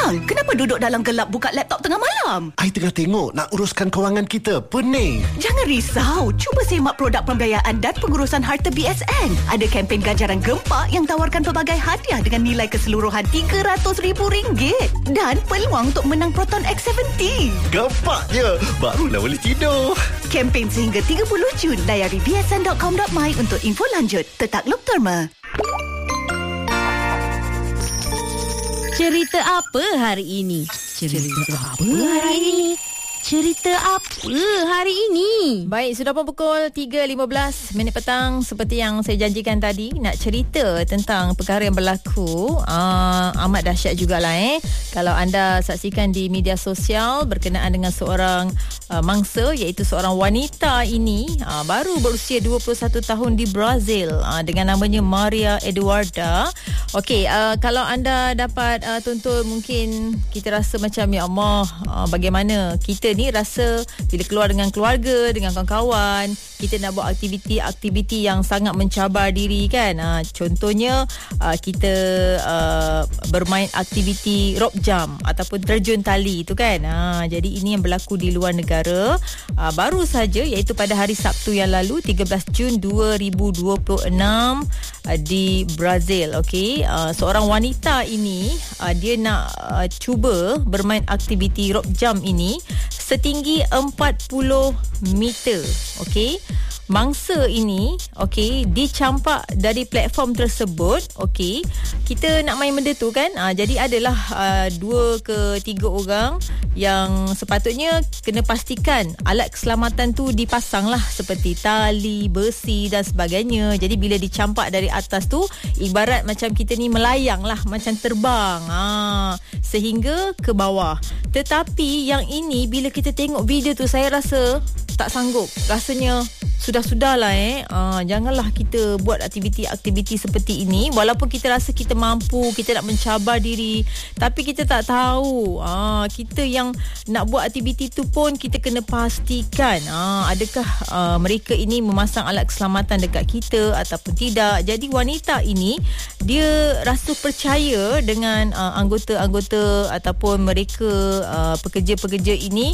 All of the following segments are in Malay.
Abang, kenapa duduk dalam gelap buka laptop tengah malam? I tengah tengok nak uruskan kewangan kita. Pening. Jangan risau. Cuba semak produk pembiayaan dan pengurusan harta BSN. Ada kempen ganjaran gempak yang tawarkan pelbagai hadiah dengan nilai keseluruhan RM300,000. Dan peluang untuk menang Proton X70. Gempak je. Barulah boleh tidur. Kempen sehingga 30 Jun. Layari bsn.com.my untuk info lanjut. Tetakluk Terma. Cerita apa hari ini? Cerita apa hari ini? Cerita apa hari ini? Baik, sudah pun pukul 3.15 minit petang. Seperti yang saya janjikan tadi, nak cerita tentang perkara yang berlaku. Amat dahsyat jugalah kalau anda saksikan di media sosial berkenaan dengan seorang mangsa, iaitu seorang wanita ini baru berusia 21 tahun di Brazil, dengan namanya Maria Eduarda. Okey, kalau anda dapat tonton, mungkin kita rasa macam ya Allah, bagaimana kita ni rasa bila keluar dengan keluarga, dengan kawan-kawan, kita nak buat aktiviti yang sangat mencabar diri kan. Contohnya kita bermain aktiviti rope jump ataupun terjun tali tu kan. Jadi ini yang berlaku di luar negara baru saja, iaitu pada hari Sabtu yang lalu 13 Jun 2026 di Brazil. Okey, seorang wanita ini dia nak cuba bermain aktiviti rope jump ini setinggi 40 meter. Okey, mangsa ini dicampak dari platform tersebut. Okey, kita nak main benda tu kan. Jadi adalah 2 ke 3 orang yang sepatutnya kena pastikan alat keselamatan tu dipasang lah, seperti tali, besi dan sebagainya. Jadi bila dicampak dari atas tu, ibarat macam kita ni melayang lah, macam terbang sehingga ke bawah. Tetapi yang ini, bila kita tengok video tu, saya rasa tak sanggup. Rasanya sudahlah janganlah kita buat aktiviti seperti ini. Walaupun kita rasa kita mampu, kita nak mencabar diri, tapi kita tak tahu kita yang nak buat aktiviti tu pun kita kena pastikan adakah mereka ini memasang alat keselamatan dekat kita ataupun tidak. Jadi wanita ini dia rasa percaya dengan anggota-anggota ataupun mereka pekerja-pekerja ini.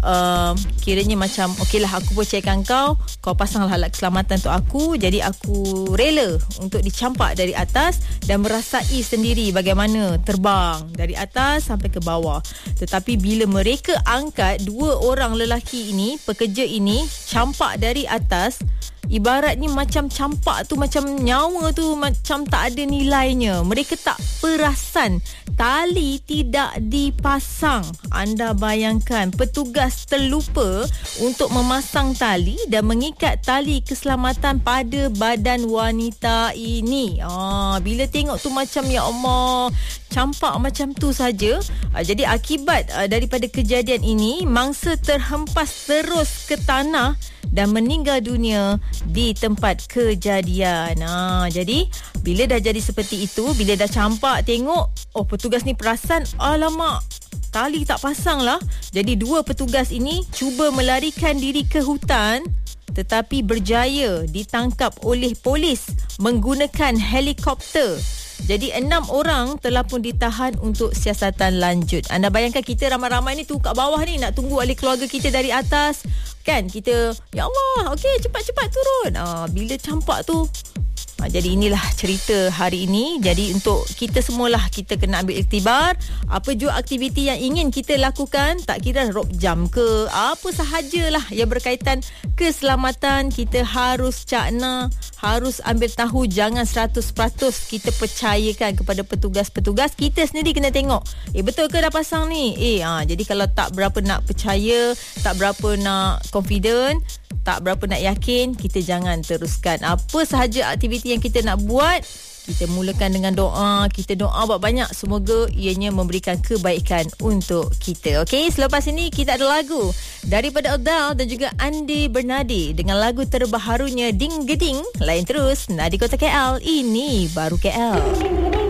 Kiranya macam, okeylah, aku percayakan kau pasanglah alat keselamatan untuk aku. Jadi aku rela untuk dicampak dari atas dan merasai sendiri bagaimana terbang dari atas sampai ke bawah. Tetapi bila mereka angkat 2 orang lelaki ini, pekerja ini, campak dari atas, ibaratnya macam campak tu, macam nyawa tu macam tak ada nilainya. Mereka tak perasan tali tidak dipasang. Anda bayangkan, petugas terlupa untuk memasang tali dan mengikat tali keselamatan pada badan wanita ini. Bila tengok tu macam ya Allah, campak macam tu saja. Jadi akibat daripada kejadian ini, mangsa terhempas terus ke tanah dan meninggal dunia di tempat kejadian. Jadi bila dah jadi seperti itu, bila dah campak, tengok, petugas ni perasan, alamak, tali tak pasang lah. Jadi 2 petugas ini cuba melarikan diri ke hutan, tetapi berjaya ditangkap oleh polis menggunakan helikopter. Jadi 6 orang telah pun ditahan untuk siasatan lanjut. Anda bayangkan, kita ramai-ramai ni tu kat bawah ni nak tunggu ahli keluarga kita dari atas kan. Kita, ya Allah, okey, cepat-cepat turun. Bila campak tu, jadi inilah cerita hari ini. Jadi untuk kita semualah, kita kena ambil iktibar. Apa jua aktiviti yang ingin kita lakukan, tak kira rope jump ke, apa sahajalah yang berkaitan keselamatan, kita harus cakna, harus ambil tahu. Jangan 100% kita percayakan kepada petugas-petugas. Kita sendiri kena tengok, betul ke dah pasang ni? Jadi kalau tak berapa nak percaya, tak berapa nak confident, tak berapa nak yakin, kita jangan teruskan. Apa sahaja aktiviti yang kita nak buat, kita mulakan dengan doa. Kita doa banyak, semoga ianya memberikan kebaikan untuk kita. Okey, selepas ini kita ada lagu daripada Adele dan juga Andi Bernadi dengan lagu terbaharunya Ding Geding. Lain terus Nadi Kota KL, ini baru KL.